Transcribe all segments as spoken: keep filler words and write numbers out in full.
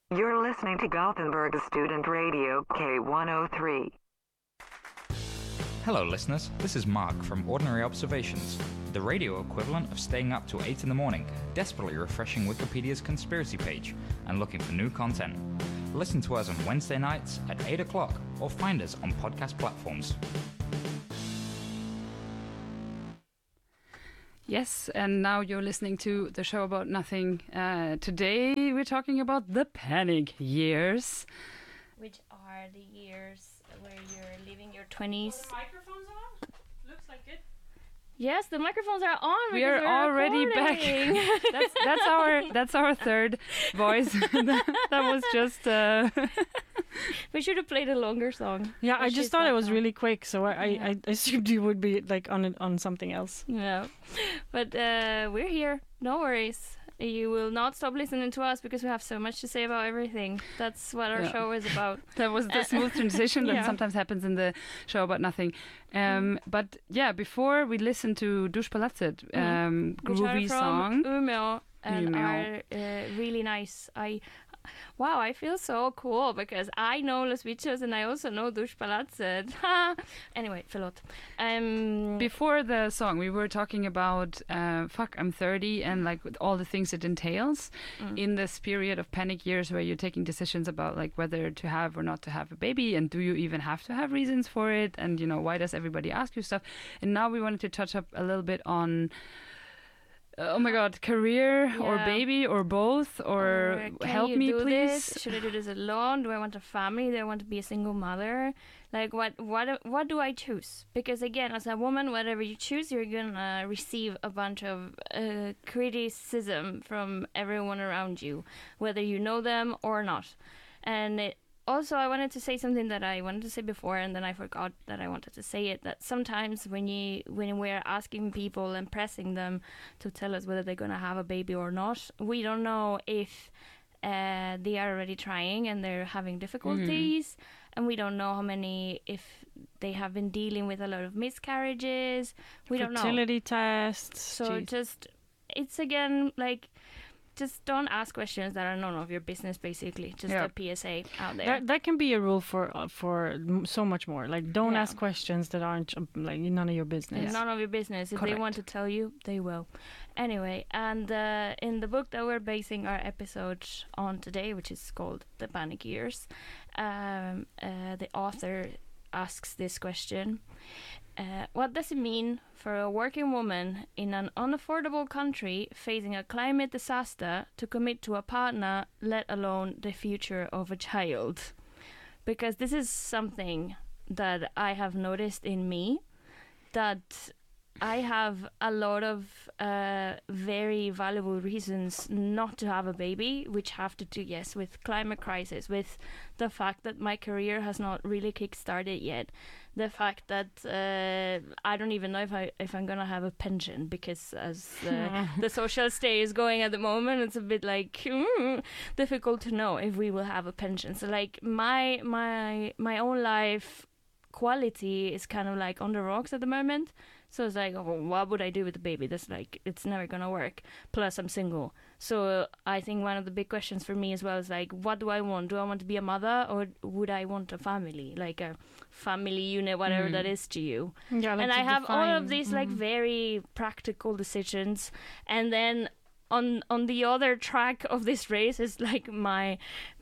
You're listening to Gothenburg Student Radio K one oh three. Hello listeners, this is Mark from Ordinary Observations, the radio equivalent of staying up till eight in the morning, desperately refreshing Wikipedia's conspiracy page and looking for new content. Listen to us on Wednesday nights at eight o'clock or find us on podcast platforms. Yes, and now you're listening to the show about nothing. Uh, today we're talking about the panic years. Which are the years where you're living your twenties. Are the microphones on? Looks like it. Yes, the microphones are on. We are already recording. back. that's that's our that's our third voice. that, that was just. Uh... We should have played a longer song. Yeah, I just thought it was now. really quick, so I, Yeah. I, I assumed you would be like on it, on something else. Yeah, but uh, we're here. No worries. You will not stop listening to us because we have so much to say about everything. That's what our Yeah. show is about. That was the smooth transition that Yeah. sometimes happens in the show about nothing. Um, but yeah, before we listen to Duschpalatset, um, Which are groovy from song. Umeå and Umeå. are uh, really nice. I Wow, I feel so cool because I know Los Bichos and I also know Duschpalatset. Anyway, förlåt. Um, Before the song, we were talking about uh, fuck, I'm thirty and like with all the things it entails mm. in this period of panic years where you're taking decisions about like whether to have or not to have a baby, and do you even have to have reasons for it, and you know, why does everybody ask you stuff? And now we wanted to touch up a little bit on Uh, oh my god, career or Yeah. baby or both, or Or can help you me do please. This? Should I do this alone? Do I want a family? Do I want to be a single mother? Like what what what do I choose? Because again, as a woman, whatever you choose, you're gonna receive a bunch of uh, criticism from everyone around you, whether you know them or not. And it, also, I wanted to say something that I wanted to say before, and then I forgot that I wanted to say it. That sometimes when you when we're asking people and pressing them to tell us whether they're gonna have a baby or not, we don't know if uh, they are already trying and they're having difficulties, mm. and we don't know how many, if they have been dealing with a lot of miscarriages. We don't know. Fertility tests. So geez. just, it's again like. Just don't ask questions that are none of your business, basically. Just Yeah. a P S A out there. That that can be a rule for uh, for m- so much more. Like, don't Yeah. ask questions that aren't um, like none of your business. It's none of your business. If Correct. they want to tell you, they will. Anyway, and uh, in the book that we're basing our episode on today, which is called The Panic Years, um, uh, the author asks this question. Uh, what does it mean for a working woman in an unaffordable country facing a climate disaster to commit to a partner, let alone the future of a child? Because this is something that I have noticed in me, that I have a lot of uh, very valuable reasons not to have a baby, which have to do, yes, with climate crisis, with the fact that my career has not really kick-started yet, the fact that uh, I don't even know if, I, if I'm going to have a pension, because as uh, the social stay is going at the moment, it's a bit like mm, difficult to know if we will have a pension. So like my my my own life quality is kind of like on the rocks at the moment. So it's like, oh, what would I do with the baby? That's like, it's never gonna work. Plus, I'm single. So I think one of the big questions for me as well is like, what do I want? Do I want to be a mother, or would I want a family, like a family unit, whatever Mm. that is to you? Yeah, like And to I have all of define- these like mm. very practical decisions, and then on on the other track of this race is like my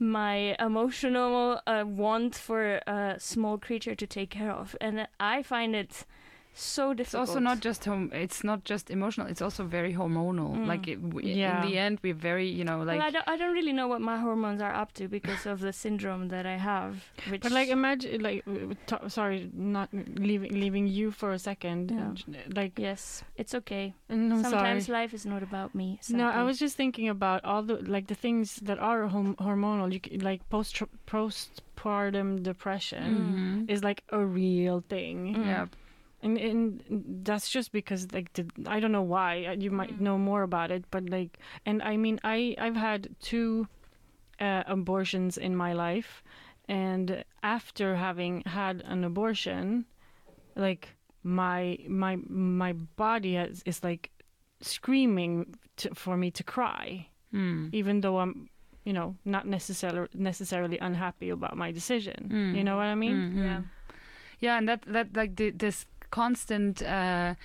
my emotional uh, want for a small creature to take care of, and I find it so It's difficult. also not just hom- it's not just emotional, it's also very hormonal. Mm. Like it, w- Yeah. in the end we're very, you know, like well, I don't, I don't really know what my hormones are up to because of the syndrome that I have. Which But like, imagine, like, w- w- to- sorry, not leaving leaving you for a second. Yeah. and, Like, yes, it's okay. no, Sometimes sorry. life is not about me. No, I sadly. was just thinking about all the like the things that are hom- hormonal. You c- like post postpartum depression Mhm. is like a real thing. Mm. yeah. And, and that's just because like the, I don't know why, uh, you might Mm. know more about it, but like, and I mean I I've had two uh, abortions in my life, and after having had an abortion, like my my my body has, is like screaming to, for me to cry, Hmm. even though I'm you know, not necessarily necessarily unhappy about my decision. Mm. You know what I mean? Mhm. Yeah. Yeah, and that that like the, this constant uh,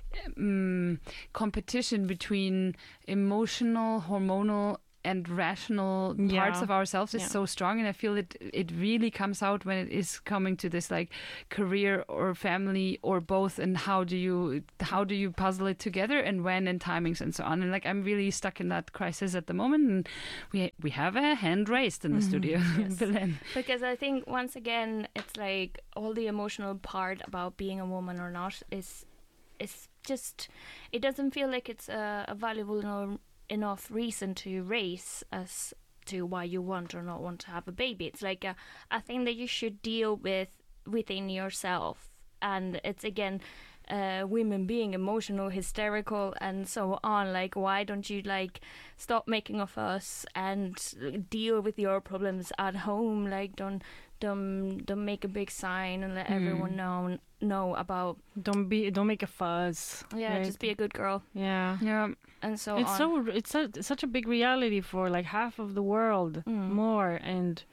um, competition between emotional, hormonal, and rational parts Yeah. of ourselves is Yeah. so strong, and I feel it it really comes out when it is coming to this like career or family or both, and how do you how do you puzzle it together, and when, and timings and so on. And like I'm really stuck in that crisis at the moment, and we we have a hand raised in the studio. Yes. Belen. Because I think once again, it's like all the emotional part about being a woman or not is is just, it doesn't feel like it's a, a valuable eno- enough reason to raise as to why you want or not want to have a baby. It's like a, a thing that you should deal with within yourself. And it's again, uh, women being emotional, hysterical, and so on. Like, why don't you like stop making a fuss and deal with your problems at home? Like, don't don't don't make a big sign and let Mm. everyone know know about. Don't be, don't make a fuzz. Yeah, right? just be a good girl Yeah. Yeah. and so It's on. so it's so, such a big reality for like half of the world Mm. more, and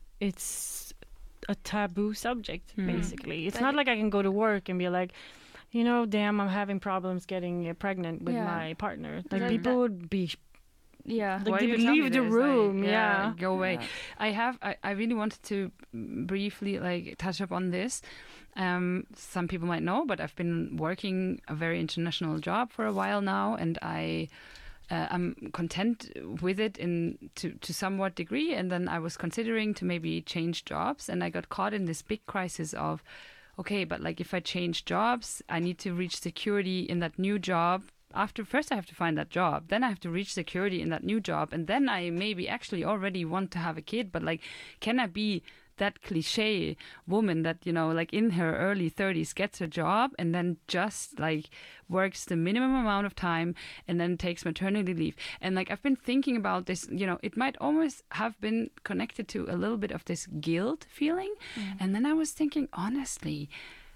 it's a taboo subject Mm. basically. It's But not it- like I can go to work and be like, you know, damn, I'm having problems getting uh, pregnant with Yeah. my partner. Like Like people that- would be Yeah. Like, Why they you would tell me leave the this? room, Like, yeah. go away. Yeah. I have. I, I really wanted to briefly like touch up on this. Um, some people might know, but I've been working a very international job for a while now, and I. Uh, I'm content with it in to, to somewhat degree, and then I was considering to maybe change jobs, and I got caught in this big crisis of, okay, but like if I change jobs, I need to reach security in that new job. After first I have to find that job, then I have to reach security in that new job, and then I maybe actually already want to have a kid, but like, can I be that cliche woman that, you know, like in her early thirties gets a job and then just like works the minimum amount of time and then takes maternity leave? And like I've been thinking about this, you know, it might almost have been connected to a little bit of this guilt feeling. And then I was thinking, honestly,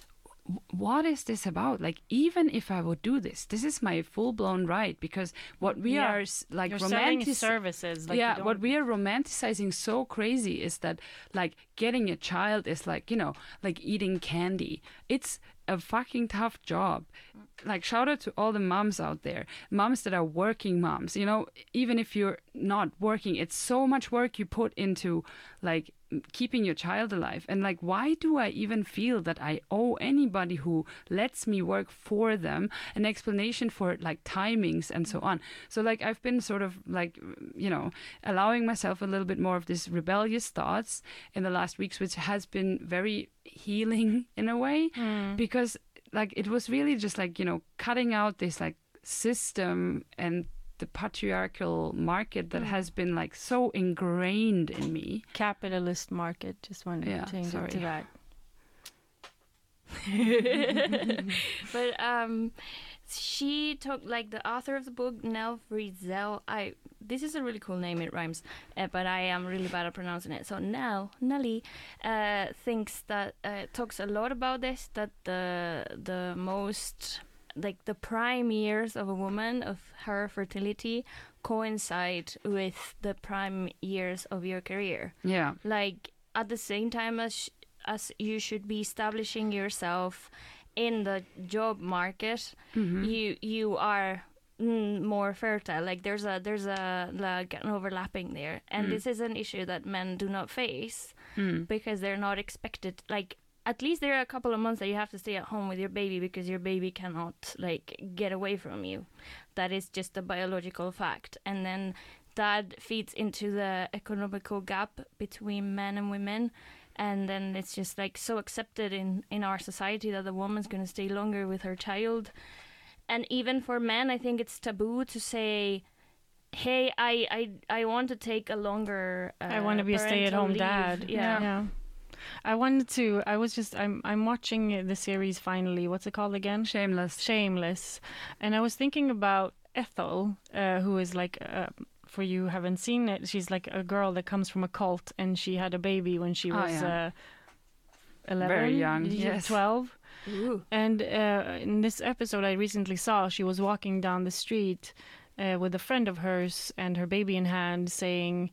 what is this about? Like, even if I would do this, this is my full-blown right, because what we Yeah. are s- like you're selling romantic services. Like, yeah, you what don't- we are romanticizing so crazy is that like getting a child is like, you know, like eating candy. It's a fucking tough job. Like, shout out to all the moms out there, moms that are working moms, you know, even if you're not working, it's so much work you put into like m- keeping your child alive. And like, why do I even feel that I owe anybody who lets me work for them an explanation for like timings and so on? So like, I've been sort of like, you know, allowing myself a little bit more of this rebellious thoughts in the last weeks, which has been very healing in a way, because like it was really just like, you know, cutting out this like system and the patriarchal market that has been like so ingrained in me. capitalist market. Just want to Yeah, change sorry. it to that. But um, she took like the author of the book, Nell Frizzell. I this is a really cool name. It rhymes, uh, but I am really bad at pronouncing it. So Nell Nelly uh, thinks that uh, talks a lot about this. That the the most like the prime years of a woman of her fertility coincide with the prime years of your career. Yeah. Like at the same time as sh- as you should be establishing yourself in the job market, Mhm. you you are mm, more fertile. Like there's a there's a like an overlapping there, and Mm. this is an issue that men do not face Mm. because they're not expected. Like at least there are a couple of months that you have to stay at home with your baby because your baby cannot like get away from you. That is just a biological fact, and then that feeds into the economical gap between men and women. And then it's just like so accepted in, in our society that the woman's going to stay longer with her child. And even for men, I think it's taboo to say, hey, I I, I want to take a longer uh, I want to be a stay-at-home parental dad. leave. Yeah. yeah. I wanted to. I was just. I'm. I'm watching the series finally. What's it called again? Shameless. Shameless. And I was thinking about Ethel, uh, who is like. Uh, for you who haven't seen it, she's like a girl that comes from a cult, and she had a baby when she Oh, was yeah. uh, eleven, Very young, y- yes. twelve. Ooh. And uh, in this episode I recently saw, she was walking down the street uh, with a friend of hers and her baby in hand, saying,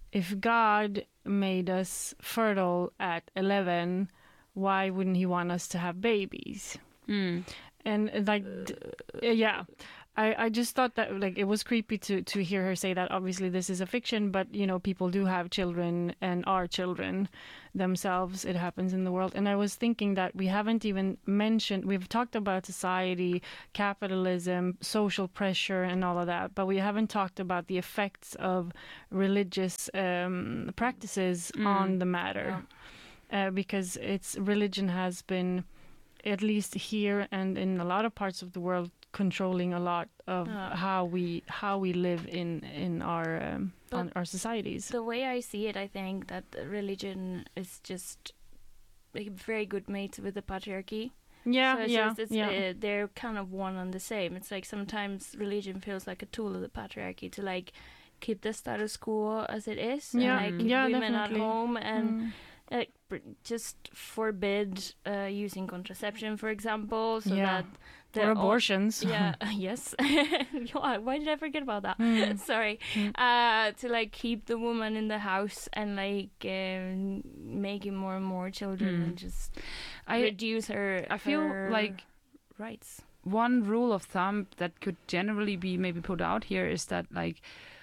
if God made us fertile at eleven, why wouldn't he want us to have babies? Mm. And uh, like, d- uh, yeah, I, I just thought that like it was creepy to, to hear her say that. Obviously, this is a fiction, but you know, people do have children and are children themselves. It happens in the world. And I was thinking that we haven't even mentioned, we've talked about society, capitalism, social pressure, and all of that, but we haven't talked about the effects of religious um, practices Mm. on the matter. Uh, because it's religion has been, at least here and in a lot of parts of the world, controlling a lot of Yeah. how we how we live in in our um, But on our societies. The way I see it, I think that religion is just like very good mates with the patriarchy. Yeah, so it's yeah, just, it's, yeah. uh, they're kind of one and the same. It's like sometimes religion feels like a tool of the patriarchy to like keep the status quo as it is, Yeah, and like keep yeah, women definitely. at home and Mm. like pr- just forbid uh, using contraception, for example, so Yeah. that the Or o- abortions. yeah, yes. Yeah, why did I forget about that? Mm. Sorry. Mm. Uh, to like keep the woman in the house and like um, making more and more children Mm. and just I reduce her. I feel her like rights. one rule of thumb that could generally be maybe put out here is that like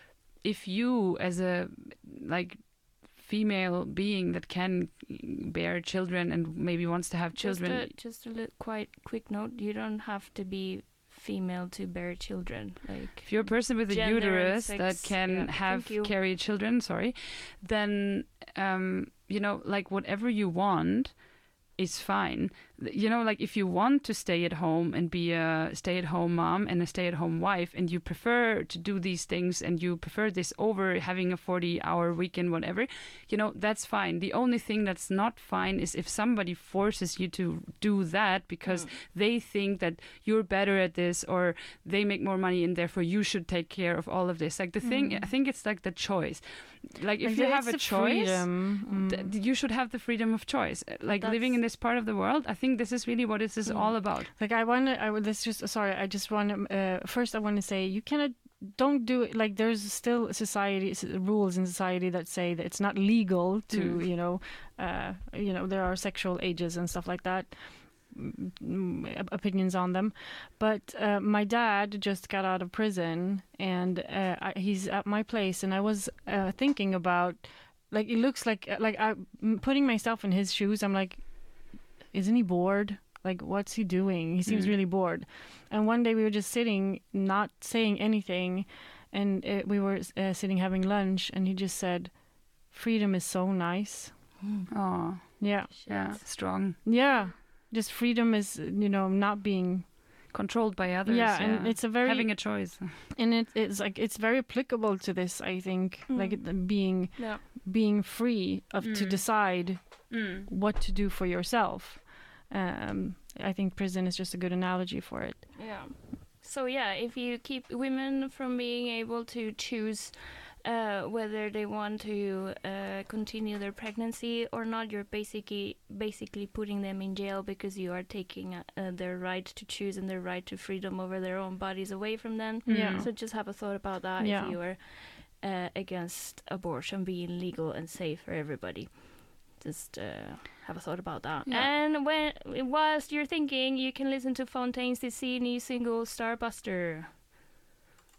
if you as a like female being that can bear children and maybe wants to have children, Just a, just a li- quite quick note: you don't have to be female to bear children. Like if you're a person with a gender and uterus sex, that can yeah, have thank you. carry children, sorry, then um, you know, like whatever you want is fine. You know, like if you want to stay at home and be a stay-at-home mom and a stay-at-home wife, and you prefer to do these things and you prefer this over having a forty-hour weekend, whatever, you know, that's fine. The only thing that's not fine is if somebody forces you to do that because Mm. they think that you're better at this or they make more money and therefore you should take care of all of this. Like the thing, Mm. I think it's like the choice. Like if Like, you it's have a the choice, freedom. Mm. th- you should have the freedom of choice. Like living in this part of the world, I think this is really what this is Mm. all about. Like I want to, I would. Let's just. Sorry, I just want to. Uh, first, I want to say you cannot. Don't do it. Like there's still society s- rules in society that say that it's not legal to. Mm. You know. Uh, you know there are sexual ages and stuff like that. Mm, mm, op- opinions on them, but uh, my dad just got out of prison and uh, I, he's at my place, and I was uh, thinking about. Like it looks like like I m- putting myself in his shoes. I'm like, isn't he bored? Like, what's he doing? He seems Mm. really bored. And one day we were just sitting, not saying anything, and uh, we were uh, sitting having lunch, and he just said, "Freedom is so nice." Oh, Yeah, yeah, strong, yeah. Just freedom is, you know, not being. controlled by others. Yeah, and it's a very having a choice. and it, it's like it's very applicable to this. I think, Mm. like it- being Yeah. being free of to Mm. decide Mm. what to do for yourself. Um, I think prison is just a good analogy for it. Yeah. So yeah, if you keep women from being able to choose uh, whether they want to uh, continue their pregnancy or not, you're basically basically putting them in jail because you are taking uh, uh, their right to choose and their right to freedom over their own bodies away from them. Yeah. So just have a thought about that Yeah. if you are uh, against abortion being legal and safe for everybody. Just uh, have a thought about that. Yeah. And when whilst you're thinking, you can listen to Fontaine's D C new single Starbuster.